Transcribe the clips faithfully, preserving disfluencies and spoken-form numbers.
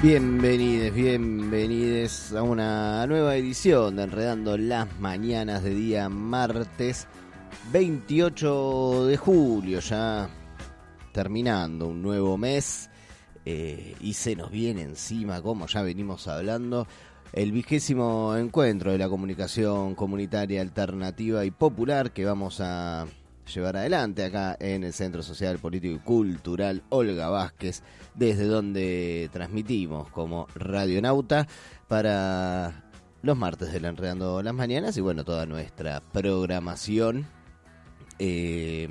Bienvenides, bienvenides a una nueva edición de Enredando las Mañanas de día martes veintiocho de julio, ya terminando un nuevo mes eh, y se nos viene encima, como ya venimos hablando, el vigésimo encuentro de la comunicación comunitaria alternativa y popular que vamos a llevar adelante acá en el Centro Social, Político y Cultural Olga Vázquez, desde donde transmitimos como Radionauta para los martes del Enredando las Mañanas y bueno, toda nuestra programación. Eh,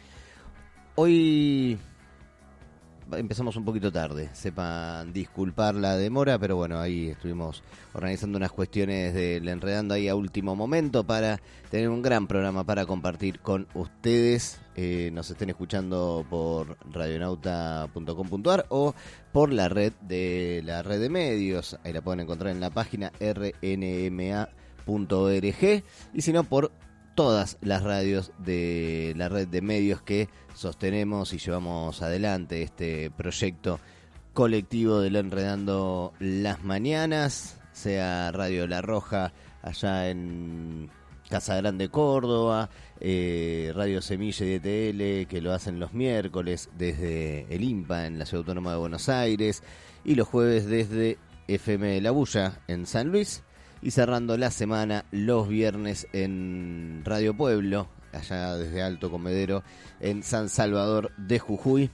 hoy empezamos un poquito tarde, sepan disculpar la demora, pero bueno, ahí estuvimos organizando unas cuestiones del Enredando ahí a último momento para tener un gran programa para compartir con ustedes. Eh, nos estén escuchando por radionauta punto com punto a r o por la red de la red de medios, ahí la pueden encontrar en la página r n m a punto org, y si no por todas las radios de la red de medios que sostenemos y llevamos adelante este proyecto colectivo del Enredando las Mañanas, sea Radio La Roja allá en Casa Grande, Córdoba, eh, Radio Semilla y D T L, que lo hacen los miércoles desde el IMPA en la Ciudad Autónoma de Buenos Aires, y los jueves desde F M La Bulla en San Luis, y cerrando la semana los viernes en Radio Pueblo, allá desde Alto Comedero, en San Salvador de Jujuy.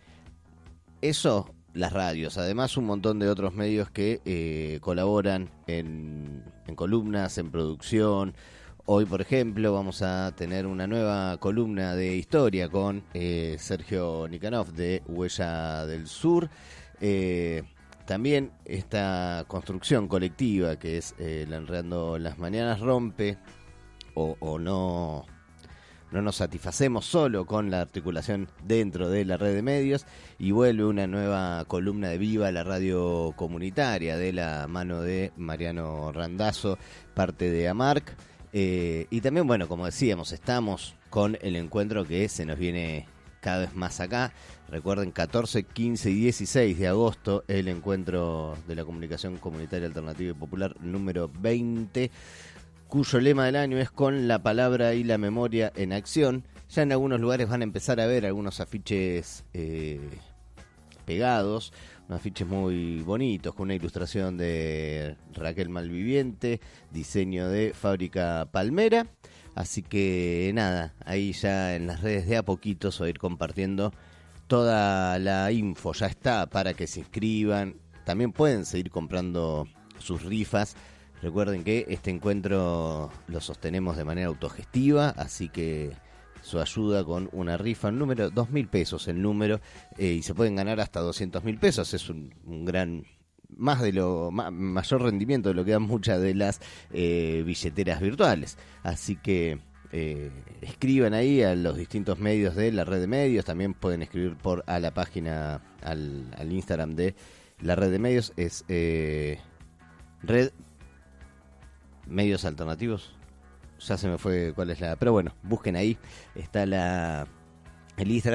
Eso, las radios. Además, un montón de otros medios que eh, colaboran en, en columnas, en producción. Hoy, por ejemplo, vamos a tener una nueva columna de historia con eh, Sergio Nikanov de Huella del Sur. Eh... También esta construcción colectiva que es eh, el Enredando las Mañanas rompe o, o no, no nos satisfacemos solo con la articulación dentro de la red de medios y vuelve una nueva columna de Viva la Radio Comunitaria de la mano de Mariano Randazzo, parte de AMARC. Eh, y también, bueno, como decíamos, estamos con el encuentro que se nos viene cada vez más acá. Recuerden, catorce, quince y dieciséis de agosto, el encuentro de la comunicación comunitaria alternativa y popular número veinte, cuyo lema del año es Con la palabra y la memoria en acción. Ya en algunos lugares van a empezar a ver algunos afiches eh, pegados, unos afiches muy bonitos, con una ilustración de Raquel Malviviente, diseño de Fábrica Palmera. Así que nada, ahí ya en las redes de a poquito se va a ir compartiendo toda la info, ya está para que se inscriban. También pueden seguir comprando sus rifas. Recuerden que este encuentro lo sostenemos de manera autogestiva, así que su ayuda con una rifa, un número, dos mil pesos el número, eh, y se pueden ganar hasta doscientos mil pesos, es un, un gran... más de lo ma, mayor rendimiento de lo que dan muchas de las eh, billeteras virtuales. Así que eh, escriban ahí a los distintos medios de la red de medios. También pueden escribir por a la página, al, al Instagram de la red de medios, es eh, red medios alternativos. Ya se me fue cuál es la, pero bueno, busquen ahí, está la el Instagram